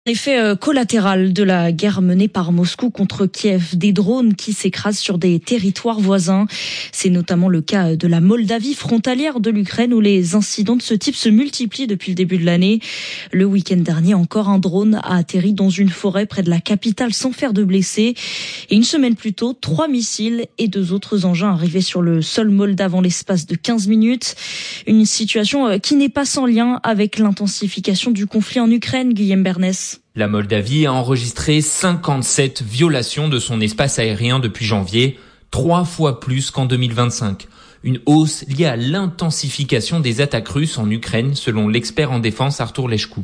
Effet collatéral de la guerre menée par Moscou contre Kiev, des drones qui s'écrasent sur des territoires voisins. C'est notamment le cas de la Moldavie, frontalière de l'Ukraine, où les incidents de ce type se multiplient depuis le début de l'année. Le week-end dernier, encore un drone a atterri dans une forêt près de la capitale sans faire de blessés. Et une semaine plus tôt, 3 missiles et 2 autres engins arrivaient sur le sol moldave en l'espace de 15 minutes. Une situation qui n'est pas sans lien avec l'intensification du conflit en Ukraine, Guillaume Bernès. La Moldavie a enregistré 57 violations de son espace aérien depuis janvier, 3 fois plus qu'en 2025. Une hausse liée à l'intensification des attaques russes en Ukraine, selon l'expert en défense Artur Leșcu.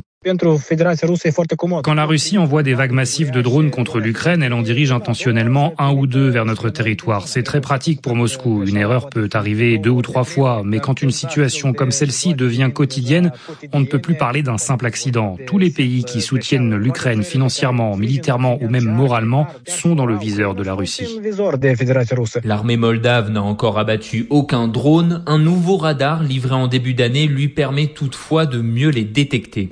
Quand la Russie envoie des vagues massives de drones contre l'Ukraine, elle en dirige intentionnellement 1 ou 2 vers notre territoire. C'est très pratique pour Moscou. Une erreur peut arriver 2 ou 3 fois, mais quand une situation comme celle-ci devient quotidienne, on ne peut plus parler d'un simple accident. Tous les pays qui soutiennent l'Ukraine financièrement, militairement ou même moralement sont dans le viseur de la Russie. L'armée moldave n'a encore abattu aucun drone. Un nouveau radar livré en début d'année lui permet toutefois de mieux les détecter.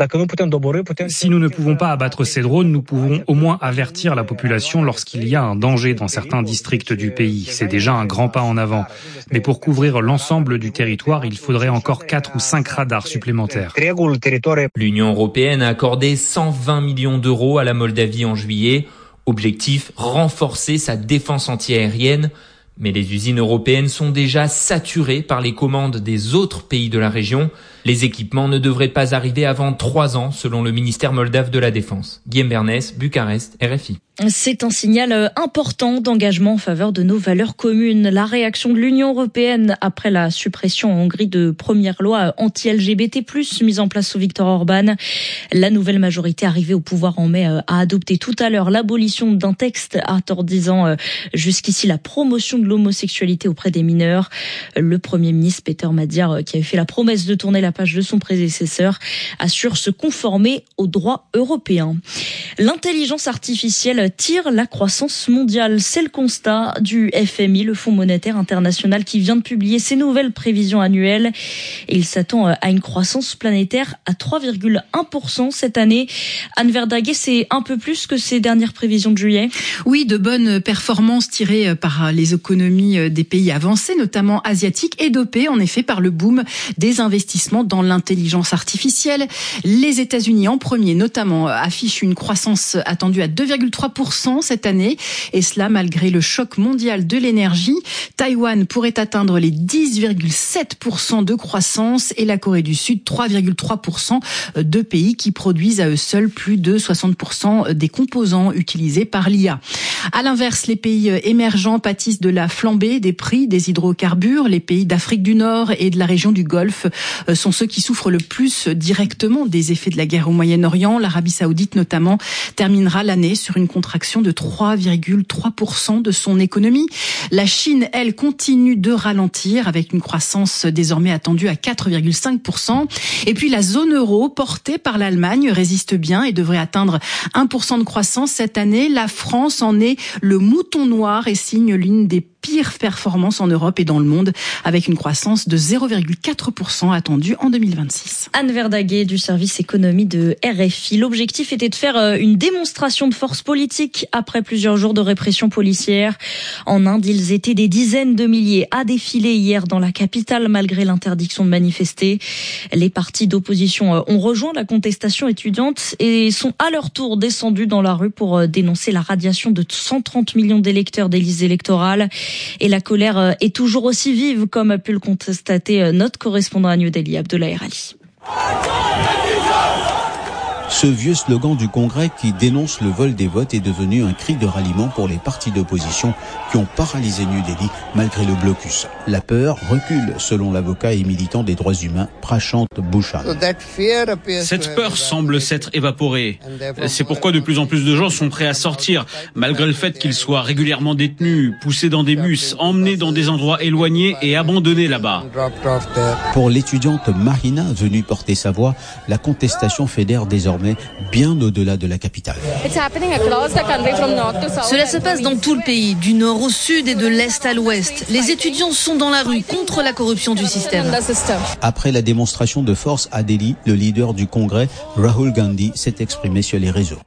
Si nous ne pouvons pas abattre ces drones, nous pouvons au moins avertir la population lorsqu'il y a un danger dans certains districts du pays. C'est déjà un grand pas en avant. Mais pour couvrir l'ensemble du territoire, il faudrait encore 4 ou 5 radars supplémentaires. L'Union européenne a accordé 120 millions d'euros à la Moldavie en juillet. Objectif, renforcer sa défense antiaérienne. Mais les usines européennes sont déjà saturées par les commandes des autres pays de la région. Les équipements ne devraient pas arriver avant 3 ans, selon le ministère moldave de la Défense. Guillaume Bernès, Bucarest, RFI. C'est un signal important d'engagement en faveur de nos valeurs communes. La réaction de l'Union européenne après la suppression en Hongrie de premières lois anti-LGBT+, mise en place sous Viktor Orban. La nouvelle majorité arrivée au pouvoir en mai a adopté tout à l'heure l'abolition d'un texte interdisant jusqu'ici la promotion de l'homosexualité auprès des mineurs. Le Premier ministre Péter Magyar, qui avait fait la promesse de tourner la page de son prédécesseur, assure se conformer aux droits européens. L'intelligence artificielle tire la croissance mondiale. C'est le constat du FMI, le Fonds monétaire international, qui vient de publier ses nouvelles prévisions annuelles. Et il s'attend à une croissance planétaire à 3,1% cette année. Anne Verdaguet, c'est un peu plus que ces dernières prévisions de juillet. Oui, de bonnes performances tirées par les économies des pays avancés, notamment asiatiques, et dopées en effet par le boom des investissements dans l'intelligence artificielle. Les États-Unis en premier, notamment, affichent une croissance attendue à 2,3% cette année, et cela malgré le choc mondial de l'énergie. Taïwan pourrait atteindre les 10,7% de croissance et la Corée du Sud 3,3%, deux pays qui produisent à eux seuls plus de 60% des composants utilisés par l'IA. À l'inverse, les pays émergents pâtissent de la flambée des prix des hydrocarbures. Les pays d'Afrique du Nord et de la région du Golfe sont ceux qui souffrent le plus directement des effets de la guerre au Moyen-Orient. L'Arabie Saoudite notamment terminera l'année sur une contraction de 3,3% de son économie. La Chine, elle, continue de ralentir avec une croissance désormais attendue à 4,5%. Et puis la zone euro, portée par l'Allemagne, résiste bien et devrait atteindre 1% de croissance cette année. La France en est le mouton noir et signe l'une des pires performances en Europe et dans le monde, avec une croissance de 0,4% attendue en 2026. Anne Verdaguet du service économie de RFI. L'objectif était de faire une démonstration de force politique après plusieurs jours de répression policière. En Inde, ils étaient des dizaines de milliers à défiler hier dans la capitale malgré l'interdiction de manifester. Les partis d'opposition ont rejoint la contestation étudiante et sont à leur tour descendus dans la rue pour dénoncer la radiation de 130 millions d'électeurs des listes électorales. Et la colère est toujours aussi vive, comme a pu le constater notre correspondant à New Delhi, Abdoulaye Ali. Ce vieux slogan du Congrès qui dénonce le vol des votes est devenu un cri de ralliement pour les partis d'opposition qui ont paralysé New Delhi malgré le blocus. La peur recule, selon l'avocat et militant des droits humains Prashant Bhushan. Cette peur semble s'être évaporée. C'est pourquoi de plus en plus de gens sont prêts à sortir, malgré le fait qu'ils soient régulièrement détenus, poussés dans des bus, emmenés dans des endroits éloignés et abandonnés là-bas. Pour l'étudiante Mahina, venue porter sa voix, la contestation fédère désormais désormais bien au-delà de la capitale. Cela se passe dans tout le pays, du nord au sud et de l'est à l'ouest. Les étudiants sont dans la rue contre la corruption du système. Après la démonstration de force à Delhi, le leader du Congrès, Rahul Gandhi, s'est exprimé sur les réseaux.